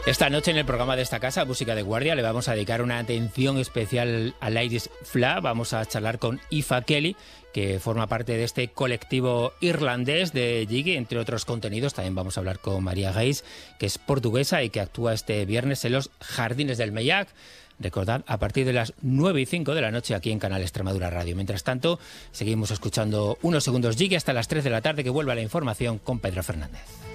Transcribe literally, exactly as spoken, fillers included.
Esta noche en el programa de esta casa, Música de Guardia, le vamos a dedicar una atención especial a Irish Flag. Vamos a charlar con Aoife Kelly, que forma parte de este colectivo irlandés de Jiggy, entre otros contenidos. También vamos a hablar con María Geis, que es portuguesa y que actúa este viernes en los Jardines del Meillac. Recordad, a partir de las nueve y cinco de la noche aquí en Canal Extremadura Radio. Mientras tanto, seguimos escuchando unos segundos Jiggy hasta las tres de la tarde, que vuelva la información con Pedro Fernández.